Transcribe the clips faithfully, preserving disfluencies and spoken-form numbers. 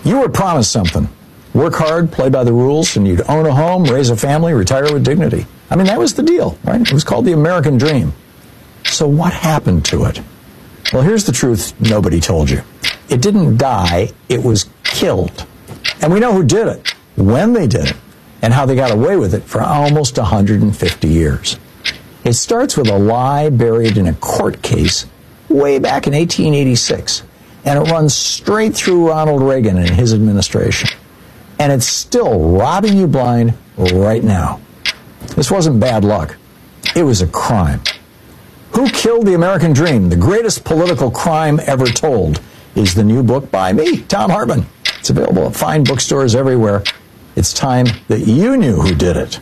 You were promised something. Work hard, play by the rules, and you'd own a home, raise a family, retire with dignity. I mean, that was the deal, right? It was called the American Dream. So what happened to it? Well, here's the truth nobody told you. It didn't die, it was killed. And we know who did it, when they did it, and how they got away with it for almost one hundred fifty years. It starts with a lie buried in a court case way back in eighteen eighty-six, and it runs straight through Ronald Reagan and his administration. And it's still robbing you blind right now. This wasn't bad luck. It was a crime. Who Killed the American Dream? The Greatest Political Crime Ever Told is the new book by me, Thom Hartmann. It's available at fine bookstores everywhere. It's time that you knew who did it.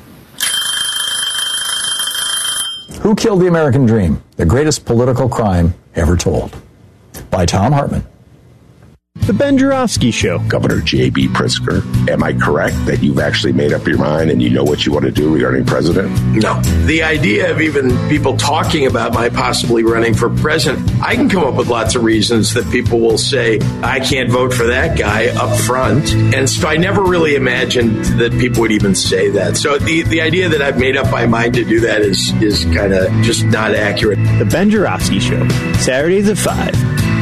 Who Killed the American Dream? The Greatest Political Crime Ever Told by Thom Hartmann. The Ben Joravsky Show. Governor J B. Pritzker, am I correct that you've actually made up your mind and you know what you want to do regarding president? No. The idea of even people talking about my possibly running for president, I can come up with lots of reasons that people will say, I can't vote for that guy up front. And so I never really imagined that people would even say that. So the, the idea that I've made up my mind to do that is, is kind of just not accurate. The Ben Joravsky Show, Saturdays at five.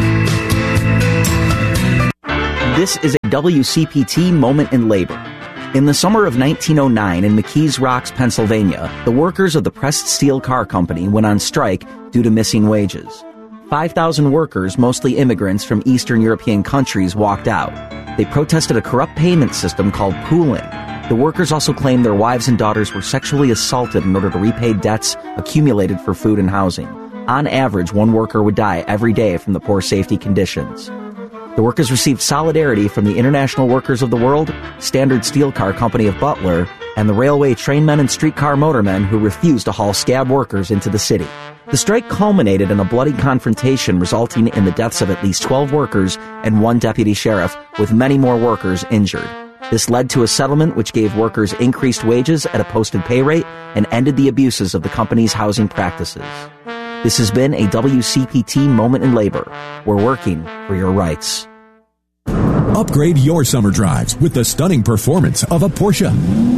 This is a W C P T moment in labor. In the summer of nineteen oh nine in McKees Rocks, Pennsylvania, the workers of the Pressed Steel Car Company went on strike due to missing wages. five thousand workers, mostly immigrants from Eastern European countries, walked out. They protested a corrupt payment system called pooling. The workers also claimed their wives and daughters were sexually assaulted in order to repay debts accumulated for food and housing. On average, one worker would die every day from the poor safety conditions. The workers received solidarity from the International Workers of the World, Standard Steel Car Company of Butler, and the railway trainmen and streetcar motormen who refused to haul scab workers into the city. The strike culminated in a bloody confrontation resulting in the deaths of at least twelve workers and one deputy sheriff, with many more workers injured. This led to a settlement which gave workers increased wages at a posted pay rate and ended the abuses of the company's housing practices. This has been a W C P T moment in labor. We're working for your rights. Upgrade your summer drives with the stunning performance of a Porsche.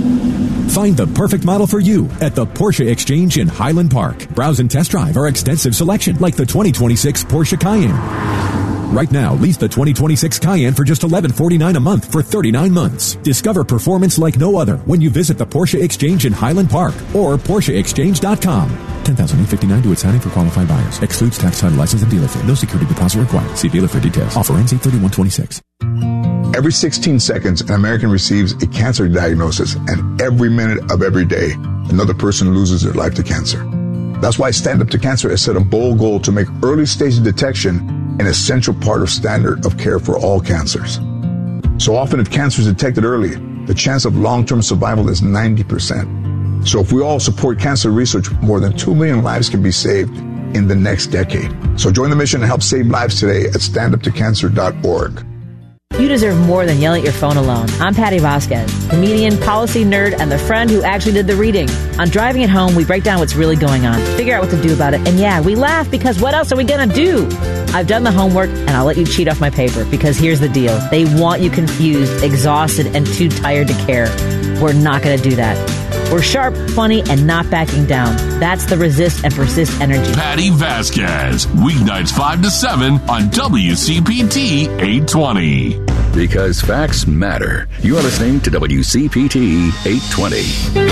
Find the perfect model for you at the Porsche Exchange in Highland Park. Browse and test drive our extensive selection like the twenty twenty-six Porsche Cayenne. Right now, lease the twenty twenty-six Cayenne for just eleven forty-nine a month for thirty-nine months. Discover performance like no other when you visit the Porsche Exchange in Highland Park or Porsche Exchange dot com. ten thousand eight hundred fifty-nine to its signing for qualified buyers. Excludes tax, title, license, and dealer fee. No security deposit required. See dealer for details. Offer ends eight thirty-one twenty-six. Every sixteen seconds, an American receives a cancer diagnosis, and every minute of every day, another person loses their life to cancer. That's why Stand Up to Cancer has set a bold goal to make early stage detection an essential part of standard of care for all cancers. So often, if cancer is detected early, the chance of long-term survival is ninety percent. So if we all support cancer research, more than two million lives can be saved in the next decade. So join the mission and help save lives today at stand up to cancer dot org. You deserve more than yelling at your phone alone. I'm Patty Vasquez, comedian, policy nerd, and the friend who actually did the reading. On Driving It Home, we break down what's really going on, figure out what to do about it, and yeah, we laugh because what else are we going to do? I've done the homework, and I'll let you cheat off my paper because here's the deal. They want you confused, exhausted, and too tired to care. We're not going to do that. We're sharp, funny, and not backing down. That's the resist and persist energy. Patty Vasquez, weeknights five to seven on W C P T eight twenty. Because facts matter. You are listening to W C P T eight twenty.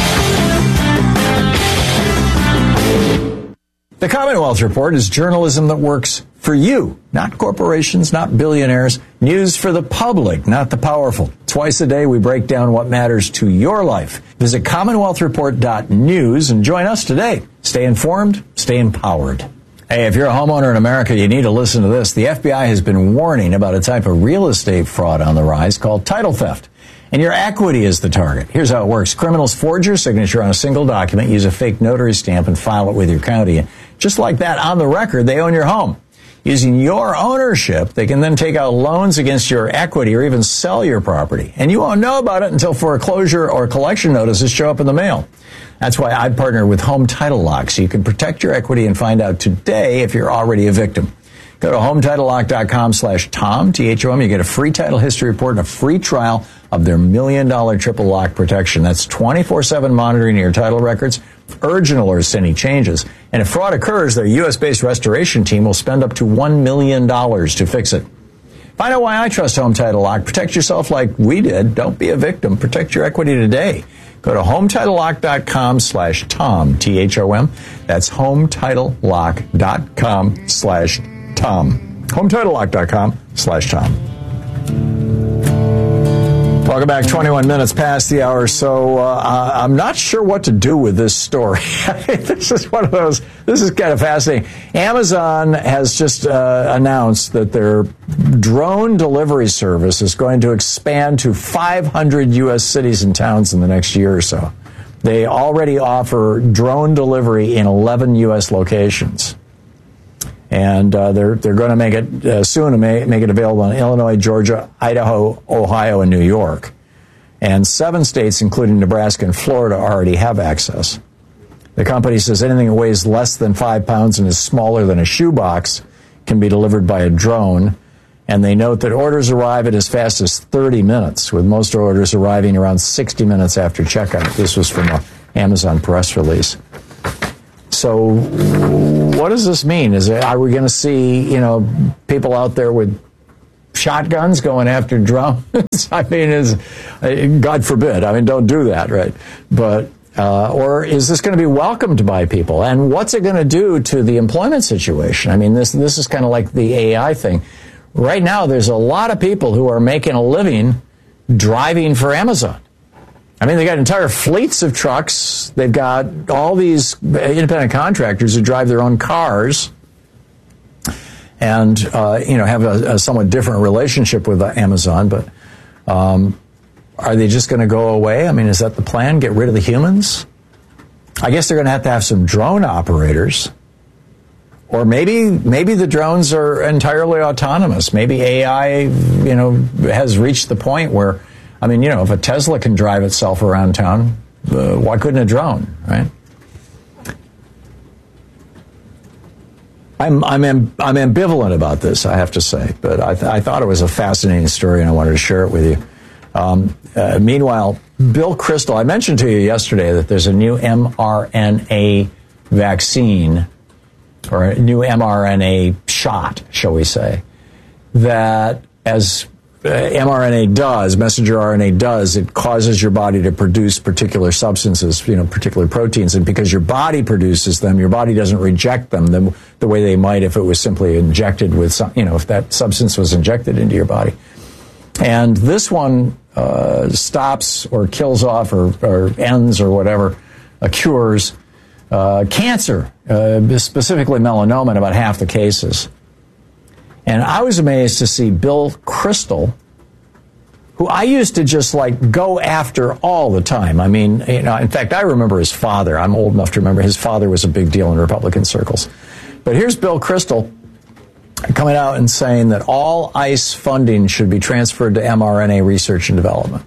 The Commonwealth Report is journalism that works for you, not corporations, not billionaires. News for the public, not the powerful. Twice a day, we break down what matters to your life. Visit commonwealth report dot news and join us today. Stay informed, stay empowered. Hey, if you're a homeowner in America, you need to listen to this. The F B I has been warning about a type of real estate fraud on the rise called title theft. And your equity is the target. Here's how it works. Criminals forge your signature on a single document, use a fake notary stamp, and file it with your county. And just like that, on the record, they own your home. Using your ownership, they can then take out loans against your equity or even sell your property. And you won't know about it until foreclosure or collection notices show up in the mail. That's why I partner with Home Title Lock, so you can protect your equity and find out today if you're already a victim. Go to home title lock dot com slash Tom, T H O M. You get a free title history report and a free trial of their million dollar triple lock protection. That's twenty-four seven monitoring your title records, urgent alerts to any changes. And if fraud occurs, their U S-based restoration team will spend up to one million dollars to fix it. Find out why I trust Home Title Lock. Protect yourself like we did. Don't be a victim. Protect your equity today. Go to home title lock dot com slash Tom, T H O M. That's home title lock dot com slash Tom. home title lock dot com slash Tom. Welcome back. twenty-one minutes past the hour, so uh, I'm not sure what to do with this story. This is one of those, this is kind of fascinating. Amazon has just uh, announced that their drone delivery service is going to expand to five hundred U S cities and towns in the next year or so. They already offer drone delivery in eleven U S locations. And uh, they're they're going to make it uh, soon to make, make it available in Illinois, Georgia, Idaho, Ohio, and New York. And seven states, including Nebraska and Florida, already have access. The company says anything that weighs less than five pounds and is smaller than a shoebox can be delivered by a drone. And they note that orders arrive at as fast as thirty minutes, with most orders arriving around sixty minutes after checkout. This was from an Amazon press release. So what does this mean? Is it, are we going to see, you know, people out there with shotguns going after drones? I mean, is God forbid. I mean, don't do that, right? But uh, or is this going to be welcomed by people? And what's it going to do to the employment situation? I mean, this this is kind of like the A I thing. Right now, there's a lot of people who are making a living driving for Amazon. I mean, they got entire fleets of trucks. They've got all these independent contractors who drive their own cars and, uh, you know, have a, a somewhat different relationship with Amazon. But um, are they just going to go away? I mean, is that the plan? Get rid of the humans? I guess they're going to have to have some drone operators. Or maybe maybe the drones are entirely autonomous. Maybe A I, you know, has reached the point where, I mean, you know, if a Tesla can drive itself around town, uh, why couldn't a drone, right? I'm I'm amb- I'm ambivalent about this, I have to say, but I, th- I thought it was a fascinating story, and I wanted to share it with you. Um, uh, meanwhile, Bill Kristol, I mentioned to you yesterday that there's a new mRNA vaccine, or a new mRNA shot, shall we say, that as Uh, mRNA does, messenger R N A does, it causes your body to produce particular substances, you know, particular proteins. And because your body produces them, your body doesn't reject them the, the way they might if it was simply injected with some, you know, if that substance was injected into your body. And this one uh, stops or kills off or, or ends or whatever, uh, cures uh, cancer, uh, specifically melanoma in about half the cases. And I was amazed to see Bill Kristol, who I used to just like go after all the time. I mean, you know, in fact, I remember his father. I'm old enough to remember his father was a big deal in Republican circles. But here's Bill Kristol coming out and saying that all ICE funding should be transferred to mRNA research and development.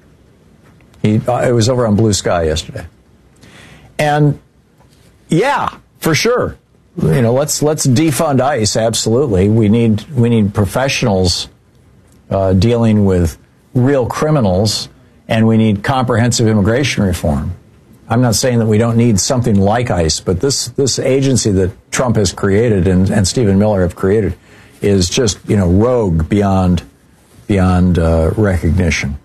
He, uh, it was over on Blue Sky yesterday. And yeah, for sure. You know, let's let's defund ICE. Absolutely, we need we need professionals uh, dealing with real criminals, and we need comprehensive immigration reform. I'm not saying that we don't need something like ICE, but this this agency that Trump has created and, and Stephen Miller have created is just, you know, rogue beyond beyond uh, recognition.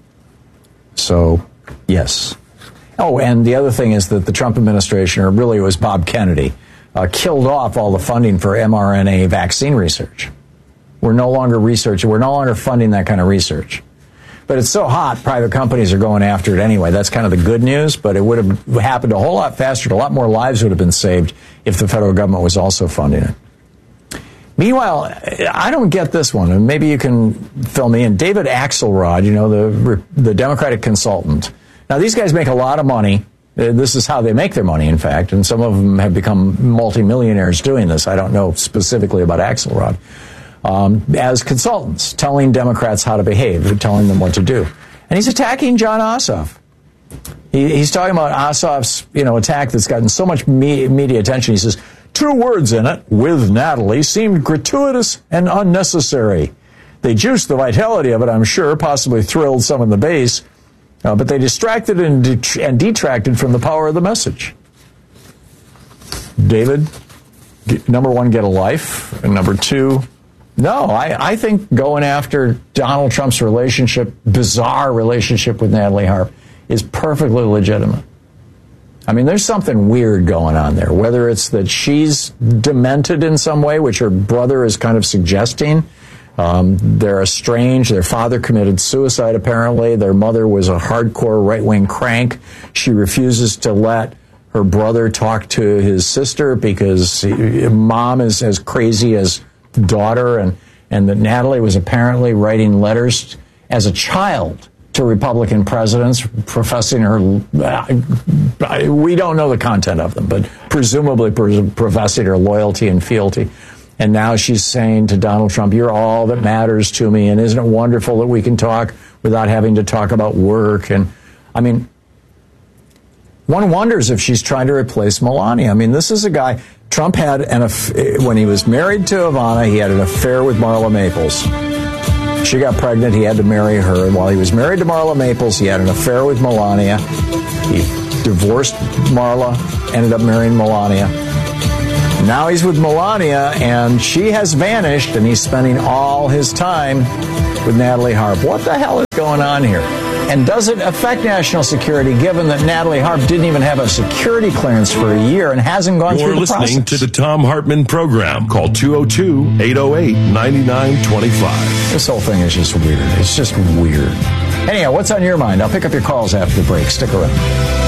So, yes. Oh, and the other thing is that the Trump administration, or really it was Bob Kennedy, Uh, killed off all the funding for mRNA vaccine research. We're no longer researching. We're no longer funding that kind of research. But it's so hot, private companies are going after it anyway. That's kind of the good news, but it would have happened a whole lot faster. A lot more lives would have been saved if the federal government was also funding it. Meanwhile, I don't get this one, and maybe you can fill me in. David Axelrod, you know, the the Democratic consultant. Now, these guys make a lot of money. This is how they make their money, in fact, and some of them have become multimillionaires doing this. I don't know specifically about Axelrod. Um, as consultants, telling Democrats how to behave, telling them what to do. And he's attacking Jon Ossoff. He, he's talking about Ossoff's, you know, attack that's gotten so much me- media attention. He says, two words in it, with Natalie, seemed gratuitous and unnecessary. They juiced the vitality of it, I'm sure, possibly thrilled some in the base, uh, but they distracted and, det- and detracted from the power of the message. David, get, number one, get a life, and number two, no, I, I think going after Donald Trump's relationship, bizarre relationship with Natalie Harp, is perfectly legitimate. I mean, there's something weird going on there, whether it's that she's demented in some way, which her brother is kind of suggesting. Um, they're estranged. Their father committed suicide, apparently. Their mother was a hardcore right-wing crank. She refuses to let her brother talk to his sister because he, mom is as crazy as daughter, and, and that Natalie was apparently writing letters as a child to Republican presidents, professing her, uh, we don't know the content of them, but presumably professing her loyalty and fealty. And now she's saying to Donald Trump, you're all that matters to me, and isn't it wonderful that we can talk without having to talk about work? And, I mean, one wonders if she's trying to replace Melania. I mean, this is a guy, Trump had, an aff- when he was married to Ivana, he had an affair with Marla Maples. She got pregnant. He had to marry her. And while he was married to Marla Maples, he had an affair with Melania. He divorced Marla, ended up marrying Melania. Now he's with Melania, and she has vanished, and he's spending all his time with Natalie Harp. What the hell is going on here? And does it affect national security, given that Natalie Harp didn't even have a security clearance for a year and hasn't gone You're through the process? You're listening to the Tom Hartman program. Call two oh two, eight oh eight, nine nine two five. This whole thing is just weird. It's just weird. Anyhow, what's on your mind? I'll pick up your calls after the break. Stick around.